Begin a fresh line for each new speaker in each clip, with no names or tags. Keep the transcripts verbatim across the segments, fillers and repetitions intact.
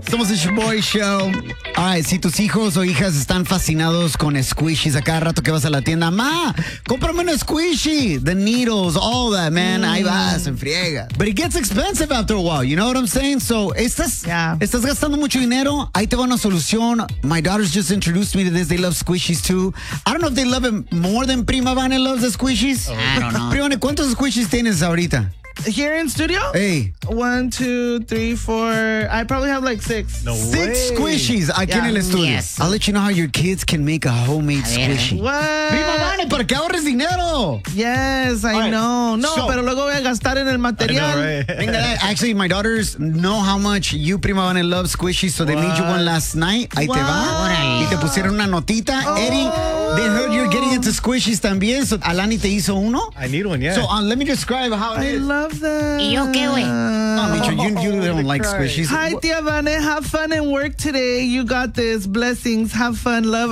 Somos el Shoboy Show. Ay, si tus hijos o hijas están fascinados con squishies a cada rato que vas a la tienda, ma, cómprame un squishy. The needles, all that, man. Mm. Ahí vas, en friega. But it gets expensive after a while, you know what I'm saying? So, estás, yeah. estás gastando mucho dinero, ahí te va una solución. My daughters just introduced me to this. They love squishies too. I don't know if they love it more than Prima Vane loves the squishies.
Oh. I don't know.
Prima Vane, ¿cuántos squishies tienes ahorita?
Here in studio?
Hey.
One, two, three, four. I probably have like six.
No Six way. Squishies aquí yeah. en el estudio. Yes. I'll let you know how your kids can make a homemade squishy.
What?
Prima Vane, para que ahorres dinero.
Yes, I right. know. No, so, pero luego voy a gastar en el material.
Know, right? Actually, my daughters know how much you, Prima Vane, love squishies, so they what? made you one last night. Ahí what? te va. Y te pusieron una notita. Oh. Eddie, they heard you're getting into squishies también, so Alani te hizo uno.
I need one, yeah.
So um, let me describe how it
I
is.
I love that.
¿Y yo qué, güey?
No, Micho, you, you don't like squishies.
Hi, Tia Vane. Have fun and work today. You got this. Blessings. Have fun. Love,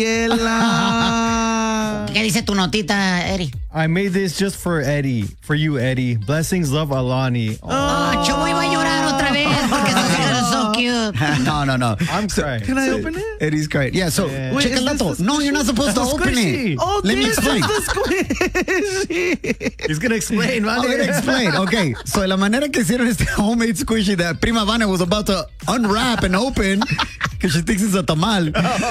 Ariela.
¿Qué dice tu notita, Eddie?
I made this just for Eddie. For you, Eddie. Blessings, love, Alani.
Oh, oh yo iba a llorar otra vez porque es so cute.
No, no, no.
I'm crying.
Can I open it?
Eddie's great. Yeah, so
yeah.
Wait, check it out. No, you're not supposed to open it.
Oh,
Let me explain.
He's going to explain, man.
I'm going to explain. Okay, so la manera que hicieron este homemade squishy that Prima Vane was about to unwrap and open because she thinks it's a tamal.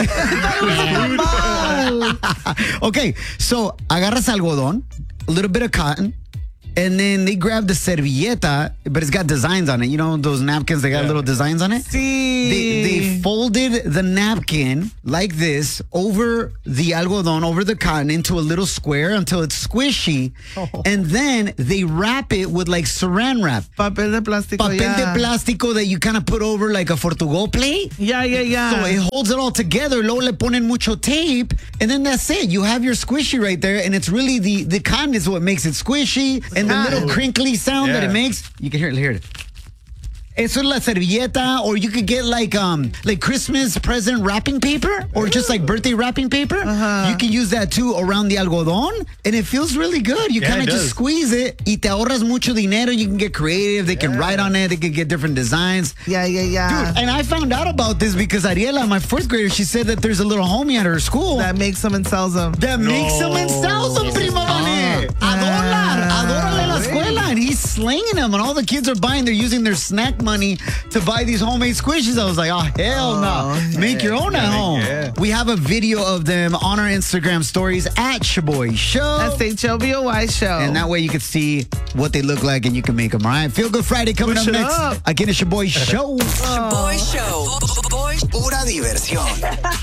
Okay, so agarras algodón, a little bit of cotton, and then they grab the servilleta, but it's got designs on it. You know those napkins, they got yeah. little designs on it?
Sí.
They, they folded the napkin like this over the algodón, over the cotton, into a little square until it's squishy. Oh. And then they wrap it with like saran wrap.
Papel de plástico,
Papel
yeah.
de plástico that you kind of put over like a Fortugo plate.
Yeah, yeah, yeah.
So it holds it all together. Luego le ponen mucho tape. And then that's it. You have your squishy right there. And it's really the, the cotton is what makes it squishy. And the little crinkly sound yeah. that it makes, you can hear it. Hear it. Eso es la servilleta, or you could get like um like Christmas present wrapping paper, or just like birthday wrapping paper.
Uh-huh.
You can use that too around the algodón, and it feels really good. You yeah, kind of just squeeze it, y te ahorras mucho dinero. You can get creative. They can yeah. write on it. They can get different designs.
Yeah, yeah, yeah.
Dude, and I found out about this because Ariela, my fourth grader, she said that there's a little homie at her school
that makes them and sells them.
That no. makes them and sells them, Prima Vane. A dólar, a dólar la escuela, and he's slinging them, and all the kids are buying. They're using their snack money to buy these homemade squishes. I was like, oh, hell no. Oh, Make your own at home. Yeah. We have a video of them on our Instagram stories at Shoboy Show.
That's H O B O Y Show.
And that way you can see what they look like and you can make them, all right? Feel Good Friday coming Push up next. Up. Again, it's Shoboy Show.
Shoboy Show. Pura diversión.